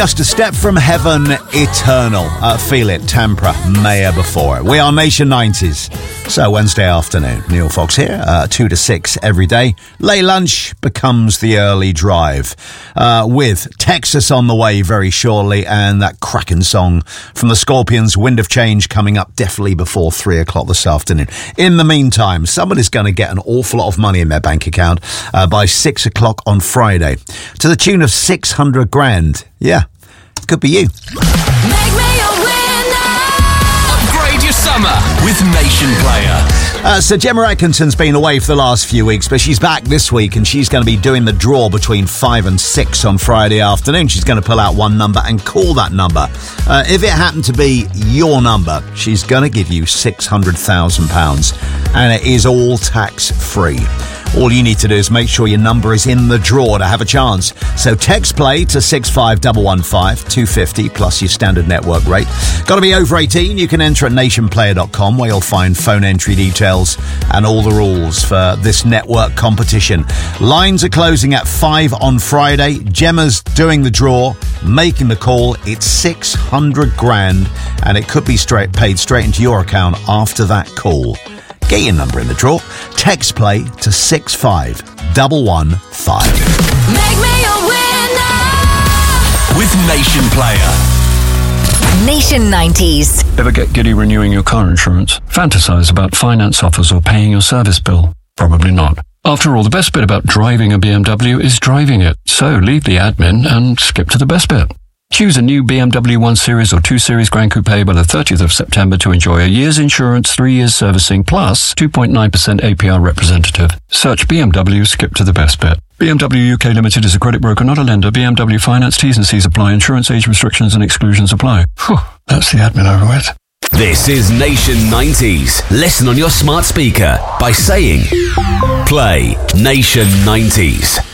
Just a step from heaven, eternal. Feel it, Tempera, Maya before it. We are Nation 90s. So Wednesday afternoon, Neil Fox here, 2 to 6 every day. Late lunch becomes the early drive. With Texas on the way very shortly and that cracking song from the Scorpions, Wind of Change, coming up definitely before 3 o'clock this afternoon. In the meantime, somebody's going to get an awful lot of money in their bank account by 6 o'clock on Friday to the tune of 600 grand. Yeah. Could be you. Make me a winner. Upgrade your summer with Nation Player. So Gemma Atkinson's been away for the last few weeks, but she's back this week and she's going to be doing the draw between 5 and 6 on Friday afternoon. She's going to pull out one number and call that number. If it happened to be your number, she's going to give you £600,000 and it is all tax-free. All you need to do is make sure your number is in the draw to have a chance. So text play to 65115, 250 plus your standard network rate. Got to be over 18. You can enter at nationplayer.com where you'll find phone entry details and all the rules for this network competition. Lines are closing at 5 on Friday. Gemma's doing the draw, making the call. It's 600 grand and it could be paid straight into your account after that call. Get your number in the draw. Text play to 65115. Make me a winner. With Nation Player. Nation 90s. Ever get giddy renewing your car insurance? Fantasize about finance offers or paying your service bill? Probably not. After all, the best bit about driving a BMW is driving it. So leave the admin and skip to the best bit. Choose a new BMW 1 Series or 2 Series Grand Coupe by the 30th of September to enjoy a year's insurance, 3 years servicing, plus 2.9% APR representative. Search BMW, skip to the best bit. BMW UK Limited is a credit broker, not a lender. BMW Finance T's and C's apply. Insurance age restrictions and exclusions apply. Whew, that's the admin over with. This is Nation 90s. Listen on your smart speaker by saying, play Nation 90s.